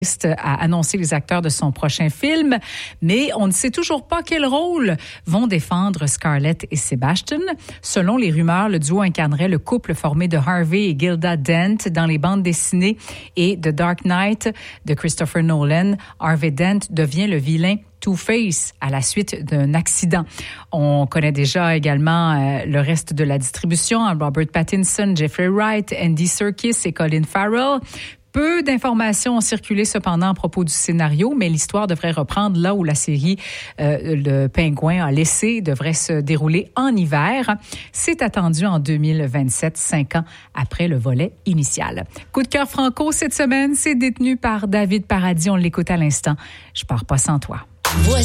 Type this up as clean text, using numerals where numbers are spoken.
a annoncé les acteurs de son prochain film, mais on ne sait toujours pas quel rôle vont défendre Scarlett et Sebastian. Selon les rumeurs, le duo incarnerait le couple formé de Harvey et Gilda Dent dans les bandes dessinées et The Dark Knight de Christopher Nolan. Harvey Dent devient le vilain Two-Face à la suite d'un accident. On connaît déjà également le reste de la distribution, Robert Pattinson, Jeffrey Wright, Andy Serkis et Colin Farrell. Peu d'informations ont circulé cependant à propos du scénario, mais l'histoire devrait reprendre là où la série Le Pingouin a laissé, devrait se dérouler en hiver. C'est attendu en 2027, 5 ans après le volet initial. Coup de cœur franco cette semaine, c'est détenu par David Paradis. On l'écoute à l'instant. Je pars pas sans toi.